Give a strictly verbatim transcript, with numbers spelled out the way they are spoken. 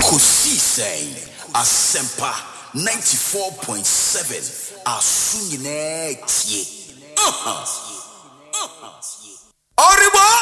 Kosi saying Asempa ninety-four point seven Asunyine tie. Uh-huh. Uh-huh. Oribo